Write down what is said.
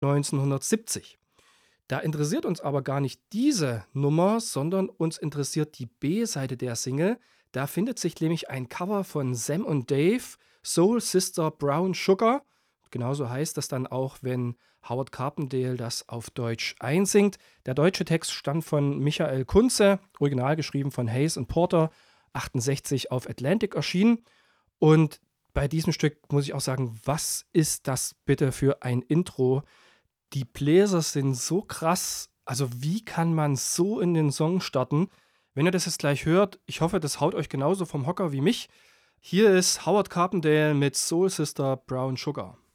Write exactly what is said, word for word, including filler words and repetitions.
neunzehnhundertsiebzig. Da interessiert uns aber gar nicht diese Nummer, sondern uns interessiert die B-Seite der Single. Da findet sich nämlich ein Cover von Sam und Dave, Soul Sister Brown Sugar. Genauso heißt das dann auch, wenn Howard Carpendale das auf Deutsch einsingt. Der deutsche Text stammt von Michael Kunze, original geschrieben von Hayes und Porter, achtundsechzig auf Atlantic erschienen. Und bei diesem Stück muss ich auch sagen, was ist das bitte für ein Intro? Die Bläser sind so krass. Also wie kann man so in den Song starten? Wenn ihr das jetzt gleich hört, ich hoffe, das haut euch genauso vom Hocker wie mich. Hier ist Howard Carpendale mit Soul Sister Brown Sugar.